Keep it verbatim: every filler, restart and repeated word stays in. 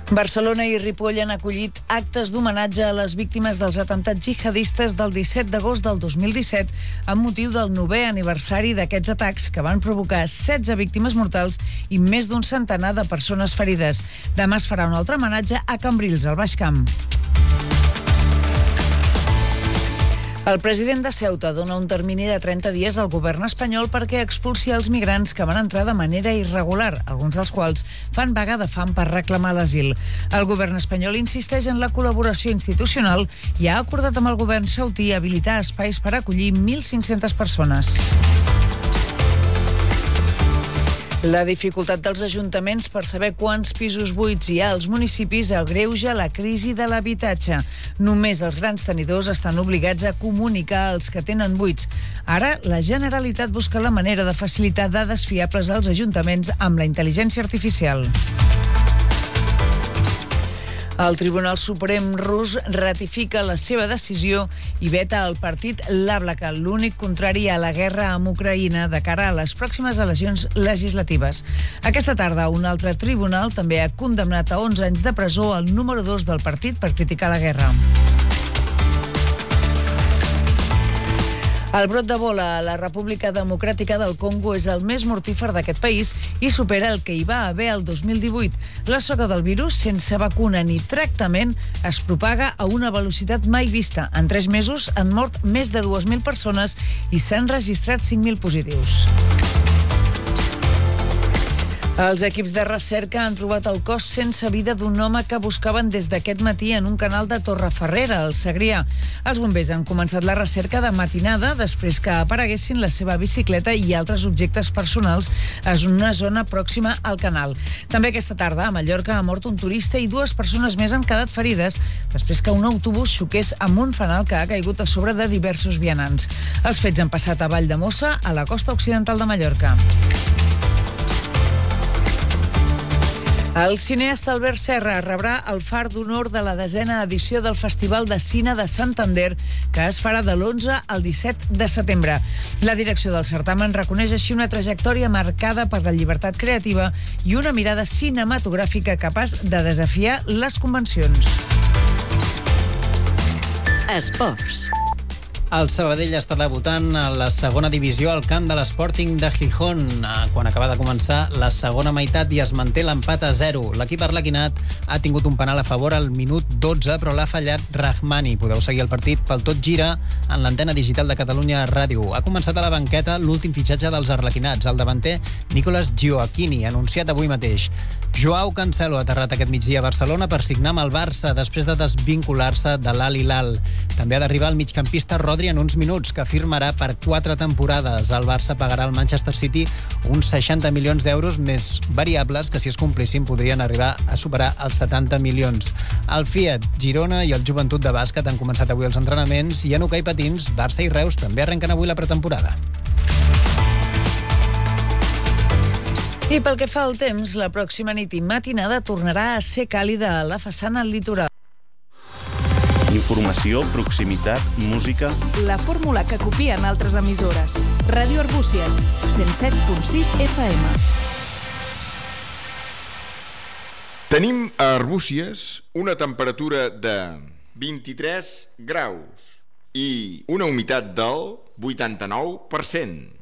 Barcelona i Ripoll han acollit actes d'homenatge a les víctimes dels atemptats jihadistes del disset d'agost del dos mil disset amb motiu del novè aniversari d'aquests atacs que van provocar setze víctimes mortals i més d'un centenar de persones ferides. Demà es farà un altre homenatge a Cambrils, al Baix Camp. El president de Ceuta dona un termini de trenta dies al govern espanyol perquè expulsi els migrants que van entrar de manera irregular, alguns dels quals fan vaga de fam per reclamar l'asil. El govern espanyol insisteix en la col·laboració institucional i ha acordat amb el govern saudí habilitar espais per acollir mil cinc-centes persones. La dificultat dels ajuntaments per saber quants pisos buits hi ha als municipis agreuja la crisi de l'habitatge. Només els grans tenidors estan obligats a comunicar als que tenen buits. Ara, la Generalitat busca la manera de facilitar dades fiables als ajuntaments amb la intel·ligència artificial. El Tribunal Suprem rus ratifica la seva decisió i veta el partit Lablaka, l'únic contrari a la guerra amb Ucraïna de cara a les pròximes eleccions legislatives. Aquesta tarda, un altre tribunal també ha condemnat a onze anys de presó el número dos del partit per criticar la guerra. El brot d'Ebola a la República Democràtica del Congo és el més mortífer d'aquest país i supera el que hi va haver el dos mil divuit. La soca del virus, sense vacuna ni tractament, es propaga a una velocitat mai vista. En tres mesos han mort més de dues mil persones i s'han registrat cinc mil positius. Els equips de recerca han trobat el cos sense vida d'un home que buscaven des d'aquest matí en un canal de Torreferrera, al Segrià. Els bombers han començat la recerca de matinada després que apareguessin la seva bicicleta i altres objectes personals en una zona pròxima al canal. També aquesta tarda a Mallorca ha mort un turista i dues persones més han quedat ferides després que un autobús xoqués amb un fanal que ha caigut a sobre de diversos vianants. Els fets han passat a Valldemossa, a la costa occidental de Mallorca. El cineasta Albert Serra rebrà el Far d'Honor de la desena edició del Festival de Cine de Santander, que es farà de l'onze al disset de setembre. La direcció del certamen reconeix així una trajectòria marcada per la llibertat creativa i una mirada cinematogràfica capaç de desafiar les convencions. Esports. El Sabadell està debutant a la segona divisió al camp de l'Sporting de Gijón, quan acaba de començar la segona meitat i es manté l'empat a zero. L'equip arlequinat ha tingut un penal a favor al minut dotze, però l'ha fallat Rahmani. Podeu seguir el partit pel Tot Gira en l'antena digital de Catalunya Ràdio. Ha començat a la banqueta l'últim fitxatge dels arlequinats, el davanter Nicolas Gioacchini, anunciat avui mateix. Joao Cancelo ha aterrat aquest migdia a Barcelona per signar amb el Barça després de desvincular-se de l'Al Hilal. També ha d'arribar el migcampista Rodri en uns minuts, que firmarà per quatre temporades. El Barça pagarà al Manchester City uns seixanta milions d'euros més variables que, si es complissin, podrien arribar a superar els setanta milions. El Fiat, Girona i el Joventut de Bàsquet han començat avui els entrenaments i en hoquei patins, Barça i Reus també arrenquen avui la pretemporada. I pel que fa al temps, la pròxima nit i matinada tornarà a ser càlida a la façana litoral. Informació, proximitat, música... La fórmula que copien altres emissores. Ràdio Arbúcies, cent set punt sis F M. Tenim a Arbúcies una temperatura de vint-i-tres graus i una humitat del vuitanta-nou per cent.